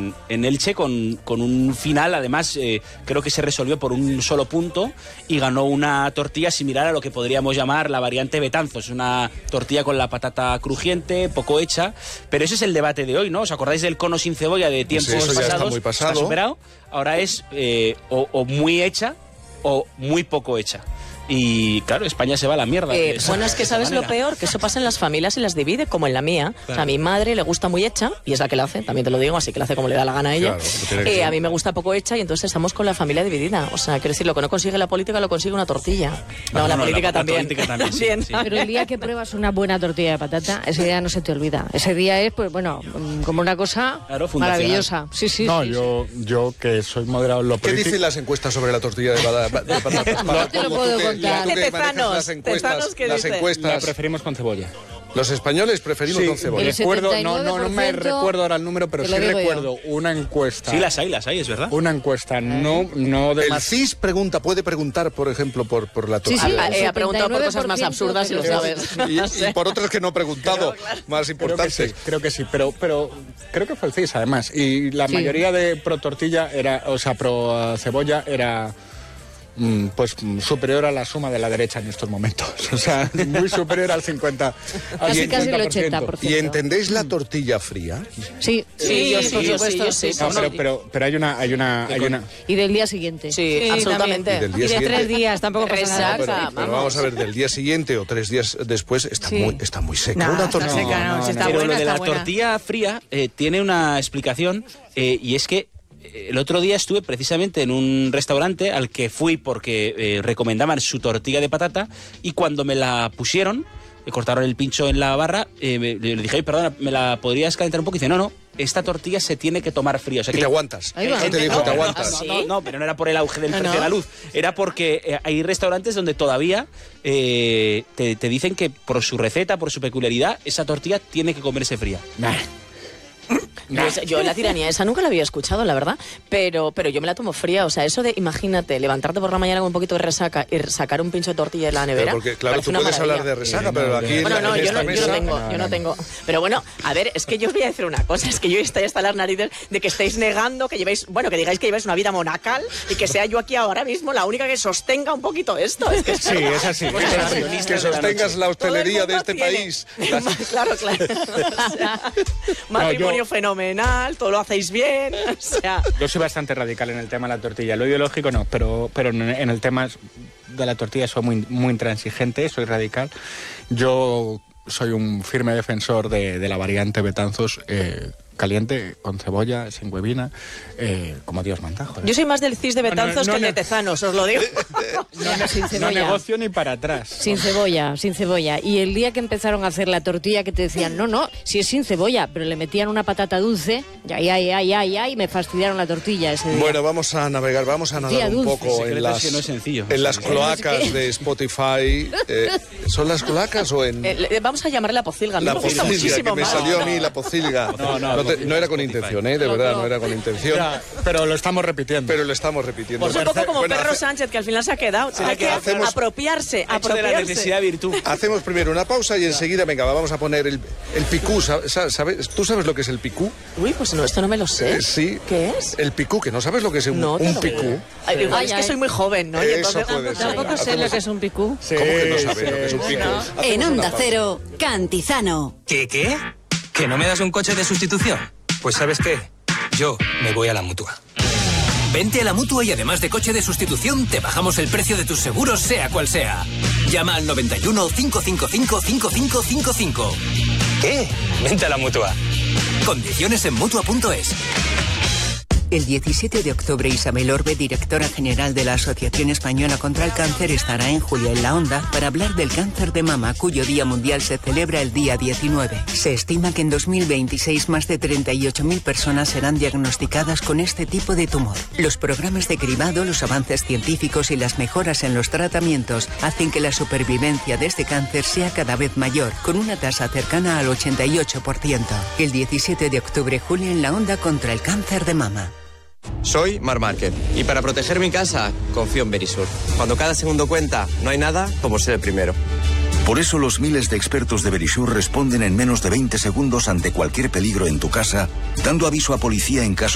en Elche con un final, además creo que se resolvió por un solo punto y ganó una tortilla similar a lo que podríamos llamar la variante Betanzos, una tortilla con la patata crujiente, poco hecha, pero ese es el debate de hoy, ¿no? ¿Os acordáis del cono sin cebolla de tiempos pasados? Ya está muy pasado. Está superado. Ahora es o muy hecha o muy poco hecha. Y claro, España se va a la mierda. Bueno, es que sabes lo peor, que eso pasa en las familias y las divide, como en la mía. Claro. O sea, a mi madre le gusta muy hecha, y es la que la hace, también te lo digo, así que la hace como le da la gana a ella. Claro, a mí me gusta poco hecha, y entonces estamos con la familia dividida. O sea, quiero decir, lo que no consigue la política lo consigue una tortilla. No, la política también. Sí. Pero el día que pruebas una buena tortilla de patata, ese día no se te olvida. Ese día es, pues bueno, como una cosa maravillosa. Sí. No, yo que soy moderado en lo político. ¿Qué dicen las encuestas sobre la tortilla de patata? No te lo puedo contar. Las encuestas. La preferimos con cebolla. Los españoles preferimos con cebolla. No me recuerdo ahora el número, pero sí recuerdo una encuesta. Sí, las hay, es verdad. Una encuesta, no de el más. CIS puede preguntar, por ejemplo, por la tortilla. Sí, ha preguntado por cosas más absurdas y lo sabes. Y por otras que no ha preguntado, más importantes. Creo que sí, pero creo que fue el CIS, además. Y la mayoría de pro tortilla pro cebolla era pues superior a la suma de la derecha en estos momentos. O sea, muy superior al 50%. Casi el 80%. ¿Y entendéis la tortilla fría? Sí, yo sí. Pero hay una. Y del día siguiente. Sí, absolutamente. Y de 3 días, tampoco pasa nada. Pero vamos a ver, del día siguiente o 3 días después está muy seca. Una tortilla. Pero lo de la tortilla fría tiene una explicación, y es que el otro día estuve precisamente en un restaurante al que fui porque recomendaban su tortilla de patata, y cuando me la pusieron, cortaron el pincho en la barra, le dije, perdona, ¿me la podrías calentar un poco? Y dice, no, esta tortilla se tiene que tomar fría. O sea, y te aguantas. Te dijo, te aguantas. No, pero no era por el auge del precio de la luz. Era porque hay restaurantes donde todavía te dicen que por su receta, por su peculiaridad, esa tortilla tiene que comerse fría. Pues yo la tiranía esa nunca la había escuchado, la verdad, pero yo me la tomo fría. O sea, eso de, imagínate, levantarte por la mañana con un poquito de resaca y sacar un pincho de tortilla de la nevera. Pero porque, claro, tú puedes hablar de resaca, pero aquí yo no tengo. Pero bueno, a ver, es que yo os voy a decir una cosa, es que yo estoy hasta las narices de que estáis negando que lleváis, que digáis que lleváis una vida monacal y que sea yo aquí ahora mismo la única que sostenga un poquito esto. Es que sí, es así. Que sostengas la hostelería de este país. Claro. O sea, matrimonio fenomenal, todo lo hacéis bien, o sea... Yo soy bastante radical en el tema de la tortilla. Lo ideológico no, pero en el tema de la tortilla soy muy intransigente, soy radical. Yo soy un firme defensor de la variante Betanzos, caliente, con cebolla, sin huevina, como Dios manda. Joder. Yo soy más del CIS de Betanzos que el de Tezanos, os lo digo. Sin cebolla. No negocio ni para atrás. Sin cebolla. Y el día que empezaron a hacer la tortilla, que te decían, no, si es sin cebolla, pero le metían una patata dulce, y me fastidiaron la tortilla ese día. Bueno, vamos a navegar un poco en las cloacas de Spotify. ¿Son las cloacas o en...? Vamos a llamarle la pocilga. La pocilga, que me salió a mí la pocilga. No era con intención, de verdad, no era con intención. Ya, pero lo estamos repitiendo. Pues un poco como Pedro Sánchez, que al final se ha quedado. Hay que apropiarse. De la necesidad virtud. Hacemos primero una pausa y enseguida, vamos a poner el picú. ¿Sabes? ¿Tú sabes lo que es el picú? Uy, pues no, esto no me lo sé. Sí. ¿Qué es? El picú, que no sabes lo que es un picú. Es que soy muy joven, ¿no? Eso puede ser. Tampoco sé lo que es un picú. ¿Cómo que no sabes lo que es un picú? En Onda Cero, Cantizano. ¿Qué? ¿Que no me das un coche de sustitución? Pues ¿sabes qué? Yo me voy a la Mutua. Vente a la Mutua y además de coche de sustitución, te bajamos el precio de tus seguros, sea cual sea. Llama al 91 555 5555. ¿Qué? Vente a la Mutua. Condiciones en Mutua.es. El 17 de octubre, Isabel Orbe, directora general de la Asociación Española contra el Cáncer, estará en Julia en la Onda para hablar del cáncer de mama, cuyo Día Mundial se celebra el día 19. Se estima que en 2026 más de 38.000 personas serán diagnosticadas con este tipo de tumor. Los programas de cribado, los avances científicos y las mejoras en los tratamientos hacen que la supervivencia de este cáncer sea cada vez mayor, con una tasa cercana al 88%. El 17 de octubre, Julia en la Onda contra el cáncer de mama. Soy Marc Márquez y para proteger mi casa confío en Verisur. Cuando cada segundo cuenta, no hay nada como ser el primero. Por eso los miles de expertos de Verisur responden en menos de 20 segundos ante cualquier peligro en tu casa, dando aviso a policía en caso